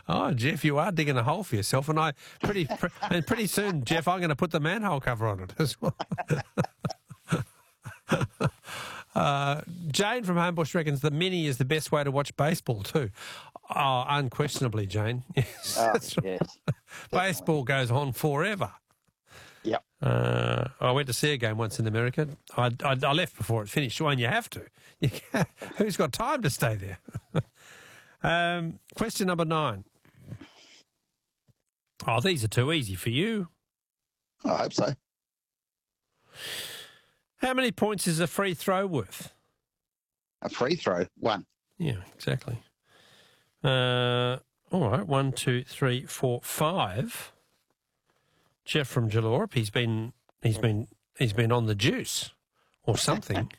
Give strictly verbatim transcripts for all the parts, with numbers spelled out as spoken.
Oh, Jeff, you are digging a hole for yourself, and I pretty pr- and pretty soon, Jeff, I'm going to put the manhole cover on it as well. uh, Jane from Homebush reckons the mini is the best way to watch baseball too. Oh, unquestionably, Jane. Yes, Oh, that's right. yes. Baseball goes on forever. Yep. Uh, I went to see a game once in America. I, I, I left before it finished. Well, and you have to. You can't, who's got time to stay there? um, question number nine. Oh, these are too easy for you. I hope so. How many points is a free throw worth? A free throw, one. Yeah, exactly. Uh, all right, one, two, three, four, five. Jeff from Jalorp, he's been he's been he's been on the juice or something.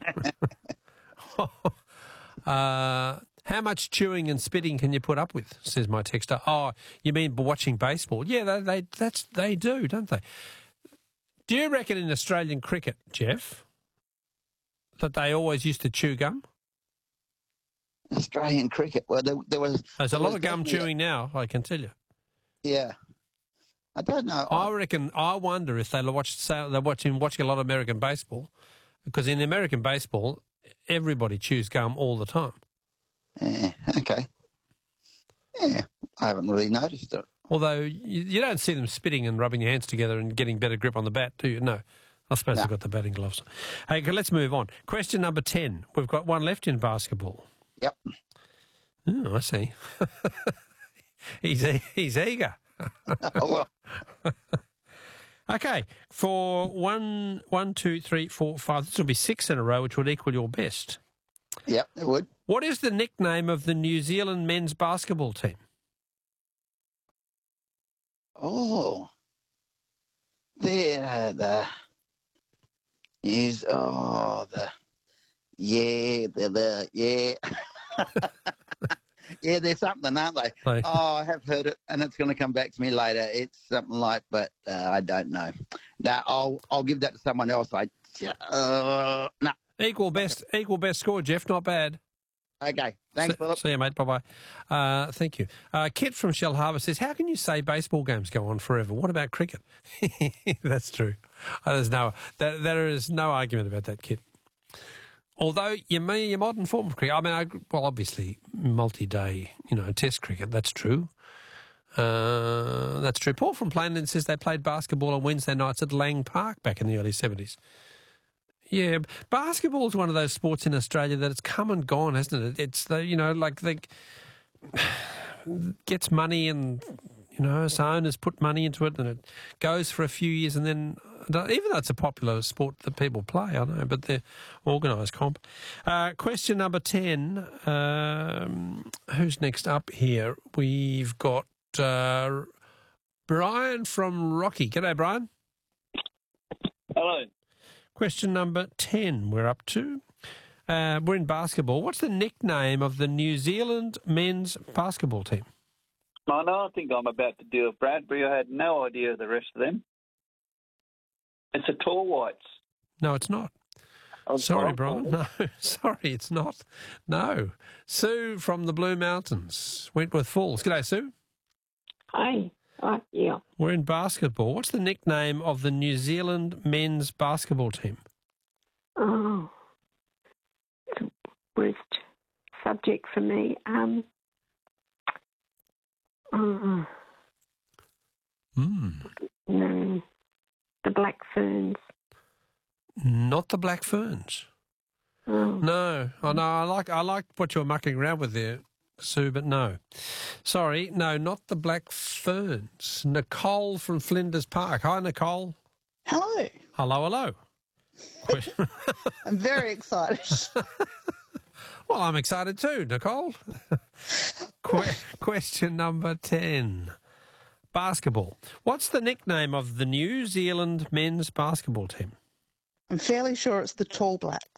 uh, how much chewing and spitting can you put up with? Says my texter. Oh, you mean watching baseball? Yeah, they, they that's they do, don't they? Do you reckon in Australian cricket, Jeff, that they always used to chew gum? Australian cricket. Well, there, there was. There's there a lot was of gum definitely- chewing now, I can tell you. Yeah. I don't know. I reckon. I wonder if they watch. Say they're watching watching a lot of American baseball, because in American baseball, everybody chews gum all the time. Yeah, okay. Yeah, I haven't really noticed it. Although you, you don't see them spitting and rubbing your hands together and getting better grip on the bat, do you? No. I suppose No. they've got the batting gloves. Hey, okay, let's move on. Question number ten. We've got one left in basketball. Yep. Oh, I see. he's he's eager. Oh, well. Okay, for one, one, two, three, four, five. This will be six in a row, which would equal your best. Yep, it would. What is the nickname of the New Zealand men's basketball team? Oh. There, the. Is, oh, the. Yeah, the, the, yeah. Yeah, there's something, aren't they? Like- Oh, I have heard it, and it's going to come back to me later. It's something like, but uh, I don't know. No, I'll I'll give that to someone else. I uh, no. Equal best, equal best score, Jeff. Not bad. Okay, thanks, See, Philip. see you, mate. Bye bye. Uh, thank you. Uh, Kit from Shell Harbour says, "How can you say baseball games go on forever? What about cricket?" That's true. Uh, there's no that, there is no argument about that, Kit. Although you mean your modern form of cricket, I mean, I, well, obviously multi-day, you know, Test cricket. That's true. Uh, that's true. Paul from Plainland says they played basketball on Wednesday nights at Lang Park back in the early seventies. Yeah, basketball is one of those sports in Australia that it's come and gone, hasn't it? It's the, you know, like the gets money and, you know, its owners put money into it and it goes for a few years and then, even though it's a popular sport that people play, I know, but they're organised comp. Uh, question number ten. Um, who's next up here? We've got uh, Brian from Rocky. G'day, Brian. Hello. Question number ten we're up to. Uh, we're in basketball. What's the nickname of the New Zealand men's basketball team? I know, I think I'm about to deal with Bradbury. I had no idea of the rest of them. It's the Tall Whites. No, it's not. I'm Sorry, Brian. No, sorry, it's not. No. Sue from the Blue Mountains, Wentworth Falls. G'day, Sue. Hi. Uh, yeah. We're in basketball. What's the nickname of the New Zealand men's basketball team? Oh. It's a worst subject for me. Um. Uh, Hmm. no. The Black Ferns. Not the Black Ferns. Oh. No. Oh, no, I like I like what you're mucking around with there, Sue, but no. Sorry, no, not the Black Ferns. Nicole from Flinders Park. Hi, Nicole. Hello. Hello, hello. Que- I'm very excited. well, I'm excited too, Nicole. que- question number ten. Basketball. What's the nickname of the New Zealand men's basketball team? I'm fairly sure it's the Tall Blacks.